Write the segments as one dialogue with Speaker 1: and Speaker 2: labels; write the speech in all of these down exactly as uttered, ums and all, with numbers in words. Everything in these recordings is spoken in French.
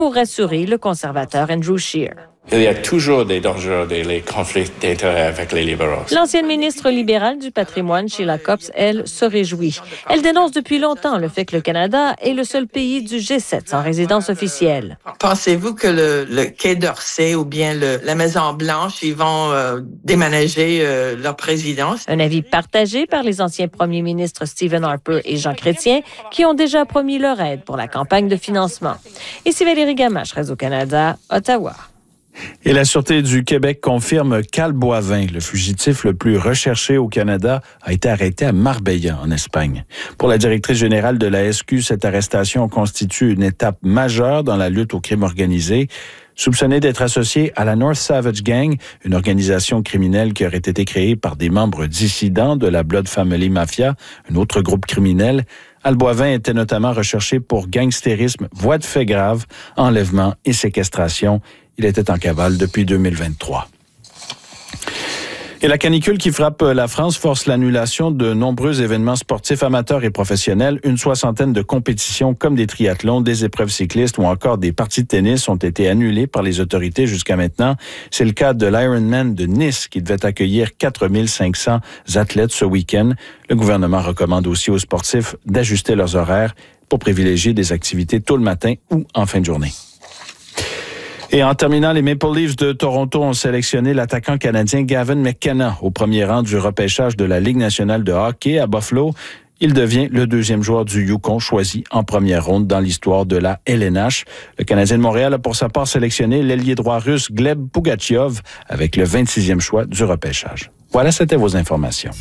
Speaker 1: pour rassurer le conservateur Andrew Scheer.
Speaker 2: Il y a toujours des dangers, des les conflits d'intérêts avec les libéraux.
Speaker 1: L'ancienne ministre libérale du patrimoine, Sheila Copps, elle, se réjouit. Elle dénonce depuis longtemps le fait que le Canada est le seul pays du G sept sans résidence officielle.
Speaker 3: Pensez-vous que le, le Quai d'Orsay ou bien le, la Maison-Blanche, ils vont euh, déménager euh, leur présidence?
Speaker 1: Un avis partagé par les anciens premiers ministres Stephen Harper et Jean Chrétien, qui ont déjà promis leur aide pour la campagne de financement. Ici Valérie Gamache, Radio-Canada, Ottawa.
Speaker 4: Et la Sûreté du Québec confirme qu'Al Boivin, le fugitif le plus recherché au Canada, a été arrêté à Marbella, en Espagne. Pour la directrice générale de la S Q, cette arrestation constitue une étape majeure dans la lutte au crime organisé. Soupçonné d'être associé à la North Savage Gang, une organisation criminelle qui aurait été créée par des membres dissidents de la Blood Family Mafia, un autre groupe criminel, Al Boivin était notamment recherché pour gangstérisme, voies de fait grave, enlèvement et séquestration. Il était en cavale depuis deux mille vingt-trois. Et la canicule qui frappe la France force l'annulation de nombreux événements sportifs amateurs et professionnels. Une soixantaine de compétitions comme des triathlons, des épreuves cyclistes ou encore des parties de tennis ont été annulées par les autorités jusqu'à maintenant. C'est le cas de l'Ironman de Nice qui devait accueillir quatre mille cinq cents athlètes ce week-end. Le gouvernement recommande aussi aux sportifs d'ajuster leurs horaires pour privilégier des activités tôt le matin ou en fin de journée. Et en terminant, les Maple Leafs de Toronto ont sélectionné l'attaquant canadien Gavin McKenna au premier rang du repêchage de la Ligue nationale de hockey à Buffalo. Il devient le deuxième joueur du Yukon choisi en première ronde dans l'histoire de la L N H. Le Canadien de Montréal a pour sa part sélectionné l'ailier droit russe Gleb Pugachev avec le vingt-sixième choix du repêchage. Voilà, c'était vos informations.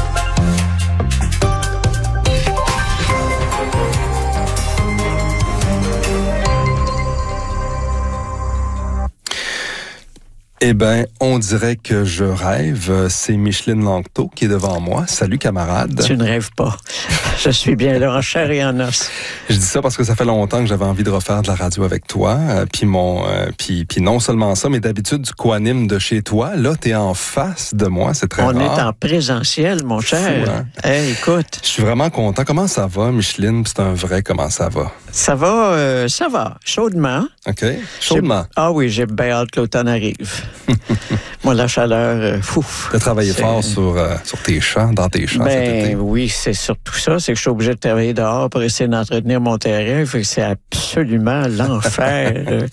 Speaker 5: Eh bien, on dirait que je rêve. C'est Micheline Langto qui est devant moi. Salut, camarade.
Speaker 6: Tu ne rêves pas. Je suis bien là, en chair et en os.
Speaker 5: Je dis ça parce que ça fait longtemps que j'avais envie de refaire de la radio avec toi. Euh, puis mon, euh, puis, puis non seulement ça, mais d'habitude, du co-anime de chez toi. Là, t'es en face de moi. C'est très
Speaker 6: on
Speaker 5: rare.
Speaker 6: On est en présentiel, mon cher.
Speaker 5: Fou, hein?
Speaker 6: Hey, écoute.
Speaker 5: Je suis vraiment content. Comment ça va, Micheline? C'est un vrai comment ça va?
Speaker 6: Ça va, euh, ça va. Chaudement.
Speaker 5: OK. Chaudement.
Speaker 6: J'ai... Ah oui, j'ai bien hâte que l'automne arrive. Moi, la chaleur, euh, fouf.
Speaker 5: Tu as travaillé c'est... fort sur, euh, sur tes champs, dans tes champs
Speaker 6: ben,
Speaker 5: cet été.
Speaker 6: Oui, c'est surtout ça. C'est que je suis obligé de travailler dehors pour essayer d'entretenir mon terrain. Fait que c'est absolument l'enfer.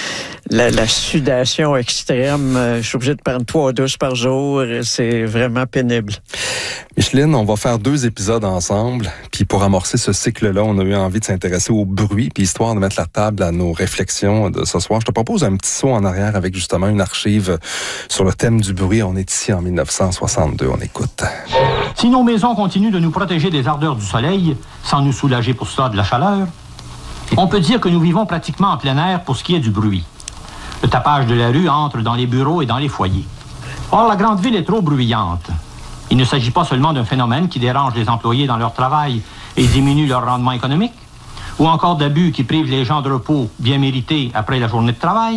Speaker 6: La, la sudation extrême, je suis obligé de prendre trois douches par jour. C'est vraiment pénible.
Speaker 5: Micheline, on va faire deux épisodes ensemble. Puis pour amorcer ce cycle-là, on a eu envie de s'intéresser au bruit. Puis histoire de mettre la table à nos réflexions de ce soir, je te propose un petit saut en arrière avec justement une archive sur le thème du bruit. On est ici en dix-neuf cent soixante-deux. On écoute.
Speaker 7: Si nos maisons continuent de nous protéger des ardeurs du soleil, sans nous soulager pour cela de la chaleur, on peut dire que nous vivons pratiquement en plein air pour ce qui est du bruit. Le tapage de la rue entre dans les bureaux et dans les foyers. Or, la grande ville est trop bruyante. Il ne s'agit pas seulement d'un phénomène qui dérange les employés dans leur travail et diminue leur rendement économique, ou encore d'abus qui privent les gens de repos bien mérités après la journée de travail.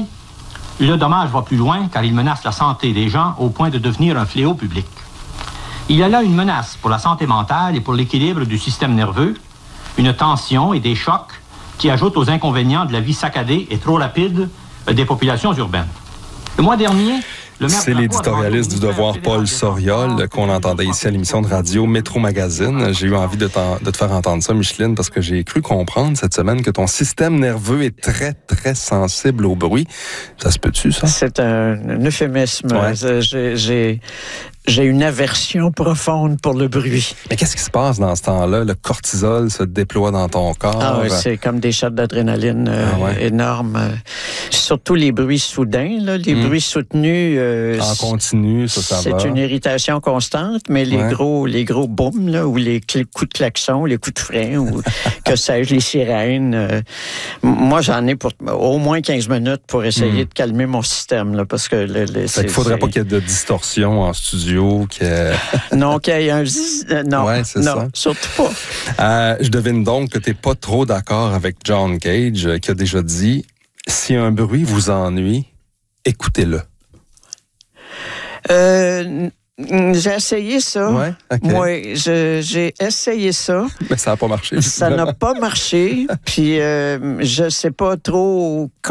Speaker 7: Le dommage va plus loin car il menace la santé des gens au point de devenir un fléau public. Il y a là une menace pour la santé mentale et pour l'équilibre du système nerveux, une tension et des chocs qui ajoutent aux inconvénients de la vie saccadée et trop rapide des populations urbaines. Le mois dernier, le maire
Speaker 5: c'est l'éditorialiste du Devoir, Paul Soriol, qu'on entendait ici à l'émission de radio Métro Magazine. J'ai eu envie de, de te faire entendre ça, Micheline, parce que j'ai cru comprendre cette semaine que ton système nerveux est très, très sensible au bruit. Ça se peut-tu, ça?
Speaker 6: C'est un, un euphémisme.
Speaker 5: Ouais.
Speaker 6: J'ai... j'ai... J'ai une aversion profonde pour le bruit.
Speaker 5: Mais qu'est-ce qui se passe dans ce temps-là? Le cortisol se déploie dans ton corps.
Speaker 6: Ah oui, c'est comme des shots d'adrénaline euh, ah ouais. énormes. Surtout les bruits soudains, là, les mmh. bruits soutenus. Euh,
Speaker 5: en continu, ça, ça
Speaker 6: c'est
Speaker 5: va.
Speaker 6: C'est une irritation constante, mais les ouais. gros, les gros boums, là, ou les cl- coups de klaxon, les coups de frein, ou que sais-je, les sirènes. Euh, moi, j'en ai pour au moins quinze minutes pour essayer mmh. de calmer mon système, là, parce que le, le,
Speaker 5: il ne faudrait c'est... pas qu'il y ait de distorsion en studio. Que...
Speaker 6: non, qu'il y ait un... Euh, non,
Speaker 5: ouais, c'est
Speaker 6: non
Speaker 5: ça.
Speaker 6: surtout pas.
Speaker 5: Euh, je devine donc que tu n'es pas trop d'accord avec John Cage, euh, qui a déjà dit « Si un bruit vous ennuie, écoutez-le.
Speaker 6: Euh... » J'ai essayé ça.
Speaker 5: Ouais, okay.
Speaker 6: Moi, je, j'ai essayé ça.
Speaker 5: Mais ça n'a pas marché.
Speaker 6: Ça n'a pas marché. Puis, euh, je sais pas trop